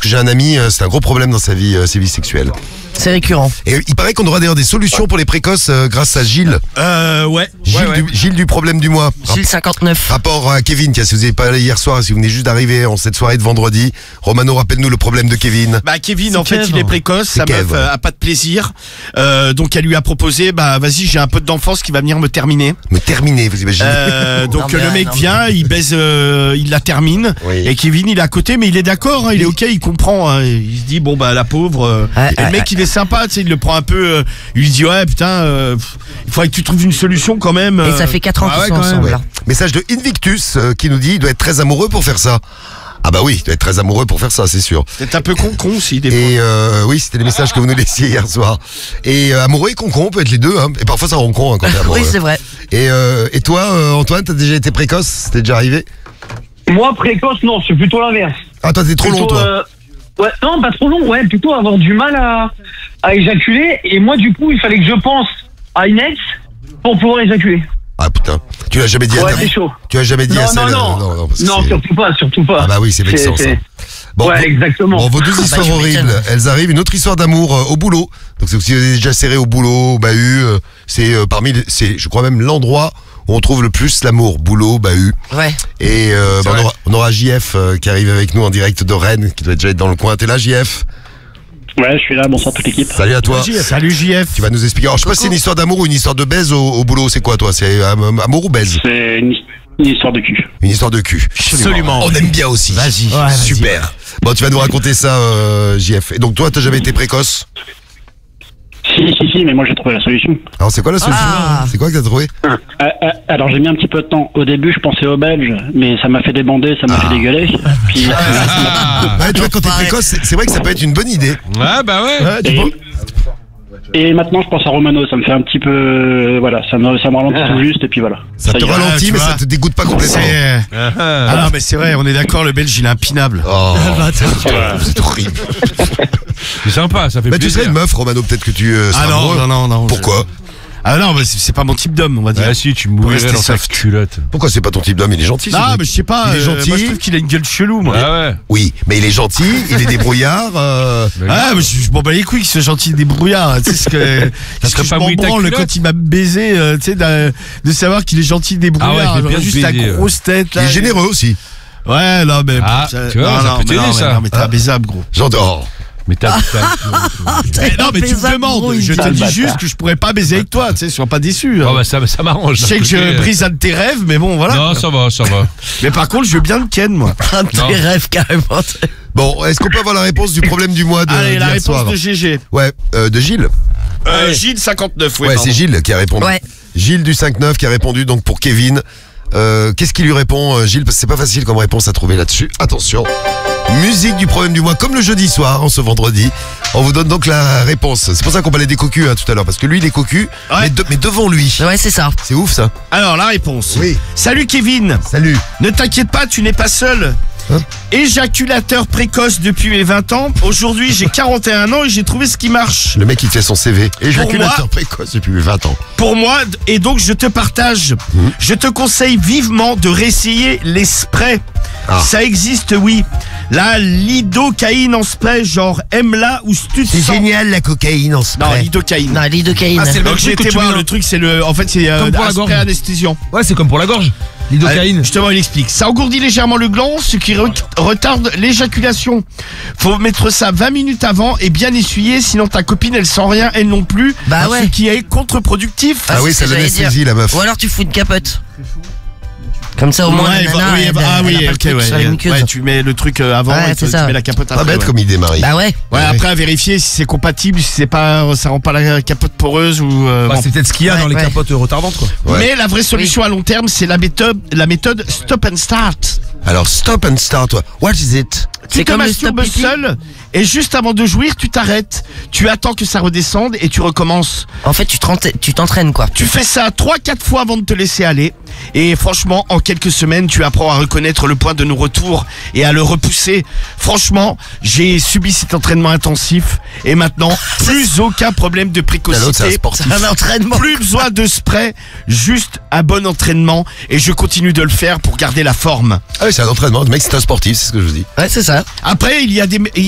que j'ai un ami, c'est un gros problème dans sa vie sexuelle. C'est récurrent. Et il paraît qu'on aura d'ailleurs des solutions pour les précoces grâce à Gilles. Ouais. Gilles du problème du mois. Gilles 59. Rapport à Kevin, si vous n'avez pas allé hier soir, si vous venez juste d'arriver en cette soirée de vendredi. Romano, rappelle-nous le problème de Kevin. Bah Kevin, en fait, Kev. il est précoce, sa Kev. meuf a pas de plaisir. Donc elle lui a proposé, vas-y, j'ai un peu d'enfance qui va venir me terminer. Me terminer, vous imaginez. Donc Non, mais le mec non, vient, il baise, il la termine. Oui. Et Kevin, il est à côté, mais il est d'accord, il est ok, il comprend. Il se dit, bon bah la pauvre. Et le mec, il est sympa, tu sais, il le prend un peu. Il lui dit, ouais, putain, il faudrait que tu trouves une solution quand même. Et ça fait 4 ans Ah qu'ils ouais, sont quand même. ensemble. Ouais. là. Message de Invictus qui nous dit il doit être très amoureux pour faire ça. Ah bah oui, il doit être très amoureux pour faire ça, c'est sûr. C'est un peu con aussi, des fois. Et oui, c'était les messages que vous nous laissiez hier soir. Et amoureux et concon, on peut être les deux. Hein. Et parfois ça rend con quand t'es amoureux. Oui, c'est vrai. Et toi, Antoine, t'as déjà été précoce? C'était déjà arrivé? Moi, précoce, non, c'est plutôt l'inverse. Ah, toi, t'es trop long, Plutôt, toi. ouais, non, pas trop long, ouais, plutôt avoir du mal à éjaculer. Et moi, du coup, il fallait que je pense à une ex pour pouvoir éjaculer. Ah putain, tu l'as jamais dit à Ouais, ta... c'est chaud. Tu l'as jamais dit à celle... Non, parce que non, c'est- surtout pas. Ah bah oui, c'est vexant ça. Bon, ouais, exactement. Bon, vos deux histoires tu horribles, m'étonnes. elles arrivent. Une autre histoire d'amour au boulot. Donc si vous êtes déjà serré au boulot, au bahut, c'est c'est, je crois même l'endroit où on trouve le plus l'amour. Boulot, bahut. Ouais. Et on aura JF qui arrive avec nous en direct de Rennes, qui doit déjà être dans le coin. T'es là, JF? Ouais, je suis là, bonsoir toute l'équipe. Salut à toi. Salut JF. Tu vas nous expliquer. Alors, je sais pas si c'est une histoire d'amour ou une histoire de baise au boulot. C'est quoi, toi? C'est amour ou baise? C'est une histoire de cul. Une histoire de cul. Absolument. On aime bien aussi. Vas-y. Ouais, vas-y. Super. Bon, tu vas nous raconter ça, JF. Et donc, toi, t'as jamais été précoce? Si, mais moi j'ai trouvé la solution. Alors, c'est quoi la solution? Ah. C'est quoi que t'as trouvé? Alors j'ai mis un petit peu de temps. Au début, je pensais aux Belges, mais ça m'a fait débander, ça m'a fait dégueuler. Puis, Ouais, tu vois, quand t'es pareil. précoce, c'est vrai que ça peut être une bonne idée. Ouais, bah ouais. Ouais, tu penses- et maintenant, je pense à Romano, ça me fait un petit peu. Voilà, ça me ralentit tout juste, et puis voilà. Ça te ira. ralentit, tu mais vois. ça te dégoûte pas complètement. C'est... Ah non, mais c'est vrai, on est d'accord, le Belge, il est impinable. Oh, c'est horrible. C'est sympa, ça fait Bah, tu plaisir. serais une meuf, Romano, peut-être que tu seras Ah non, amoureux. non. Pourquoi? Ah non, mais c'est pas mon type d'homme, on va dire. Ah si, tu Pour mourrais rester dans ta soft. culotte. Pourquoi c'est pas ton type d'homme? Il est gentil. ce Non, mec. mais je sais pas. Il est gentil. Moi, je trouve qu'il a une gueule chelou, moi. Ah ouais. Oui, mais il est gentil, il est débrouillard. Ah, mais je m'en bats les couilles qu'il soit gentil des brouillards. Tu sais ce que, ce serait que je pas m'en mouiller ta branle culotte quand il m'a baisé, tu sais, de savoir qu'il est gentil des brouillards. il fait bien juste se la baiser, grosse tête, là. Il est généreux aussi. Ouais, non, mais. Ah, tu vois, non, ça non, peut mais t'aider, non, ça. non, mais t'es un gros. J'adore. Mais t'as... Mais non, mais tu me demandes. Je te dis juste que je pourrais pas baiser avec toi, tu sais, sois pas déçu. Oh bah ça m'arrange. Je sais que je brise un de tes rêves, mais bon, voilà. Non, ça va. Mais par contre, je veux bien le ken, moi. Un de Non. tes rêves, carrément. Bon, est-ce qu'on peut avoir la réponse du problème du mois de Allez, la d'hier réponse soir? de GG. Ouais, de Gilles. Gilles 59, Ouais, c'est Gilles qui a répondu. Ouais. Gilles du 5-9 qui a répondu donc pour Kevin. Qu'est-ce qu'il lui répond, Gilles? Parce que c'est pas facile comme réponse à trouver là-dessus. Attention. Musique du problème du mois, comme le jeudi soir, ce vendredi. On vous donne donc la réponse. C'est pour ça qu'on parlait des cocus tout à l'heure, parce que lui, il est cocu, Ouais. mais devant lui. Ouais, c'est ça. C'est ouf ça. Alors, la réponse. Oui. Salut Kevin. Salut. Ne t'inquiète pas, tu n'es pas seul. Hein Éjaculateur précoce depuis mes 20 ans. Aujourd'hui, j'ai 41 ans et j'ai trouvé ce qui marche. Le mec, il fait son CV. Éjaculateur moi- précoce depuis 20 ans. Pour moi, et donc je te partage. Je te conseille vivement de réessayer les sprays. Ah. Ça existe, oui. La lidocaïne en spray, genre Emla ou Stutsan. la cocaïne en Non, spray. lidocaïne. Non, lidocaïne. Ah, c'est le Donc même j'ai truc que été tu voir, mets dans- le truc c'est le, en fait c'est Comme pour la spray gorge. anesthésiant. Ouais, c'est comme pour la gorge. Lidocaïne. Justement, il explique. Ça engourdit légèrement le gland, ce qui retarde l'éjaculation. Faut mettre ça 20 minutes avant et bien essuyer, sinon ta copine elle sent rien, elle non plus. Bah Ce ouais. qui est contre-productif. Ah oui, c'est ça ce que j'allais l'anesthésie, dire. la meuf. Ou alors tu fous une capote. Comme ça, au moins, Ouais, la nana, oui, elle- ah elle oui, a pas le ok, truc ouais. sur la muqueuse. Ouais, tu mets le truc avant Ouais, et c'est tu ça. mets la capote Pas après. bête ouais. comme idée, Marie. Bah ouais. Ouais, après à vérifier si c'est compatible, si c'est pas, ça rend pas la capote poreuse ou. Bah, bon. c'est peut-être ce qu'il y a Ouais, dans les ouais. capotes retardantes, quoi. Ouais. Mais la vraie solution à long terme, c'est la méthode stop and start. Alors, stop and start. What is it? Tu C'est te comme le masturbes stop pipi. seul et juste avant de jouir, tu t'arrêtes. Tu attends que ça redescende et tu recommences. En fait, tu t'entraînes, quoi. Tu fais ça 3-4 fois avant de te laisser aller. Et franchement, en quelques semaines, tu apprends à reconnaître le point de non-retour et à le repousser. Franchement, j'ai subi cet entraînement intensif et maintenant, plus aucun problème de Ah, l'autre, c'est un précocité. sportif. C'est un entraînement. Plus besoin de spray, juste un bon entraînement et je continue de le faire pour garder la forme. Ah oui, c'est un entraînement. Le mec, c'est un sportif, c'est ce que je vous dis. Ouais, c'est ça. Après, il y a des